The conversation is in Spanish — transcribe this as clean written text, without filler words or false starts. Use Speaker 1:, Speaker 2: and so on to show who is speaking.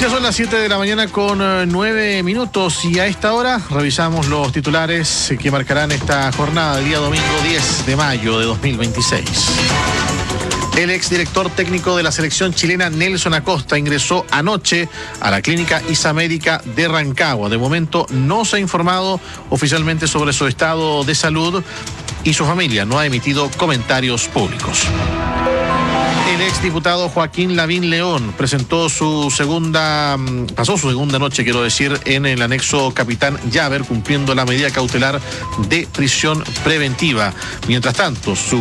Speaker 1: Ya son las 7 de la mañana con 9 minutos y a esta hora revisamos los titulares que marcarán esta jornada del día domingo 10 de mayo de 2026. El exdirector técnico de la selección chilena, Nelson Acosta, ingresó anoche a la clínica ISA Médica de Rancagua. De momento no se ha informado oficialmente sobre su estado de salud y su familia no ha emitido comentarios públicos. El exdiputado Joaquín Lavín León pasó su segunda noche, en el anexo Capitán Llaver, cumpliendo la medida cautelar de prisión preventiva. Mientras tanto, su